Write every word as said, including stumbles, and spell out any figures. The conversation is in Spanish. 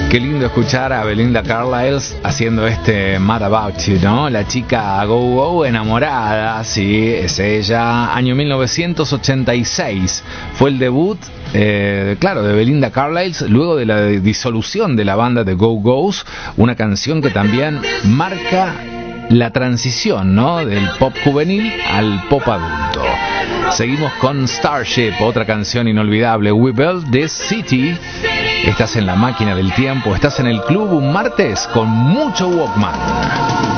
Qué lindo escuchar a Belinda Carlisle haciendo este Mad About You, ¿no? La chica go go enamorada, sí, es ella. Año mil novecientos ochenta y seis fue el debut, eh, claro, de Belinda Carlisle luego de la disolución de la banda de Go Go's, una canción que también marca la transición, ¿no? Del pop juvenil al pop adulto. Seguimos con Starship, otra canción inolvidable. We Built This City. Estás en la máquina del tiempo, estás en el club un martes con mucho Walkman.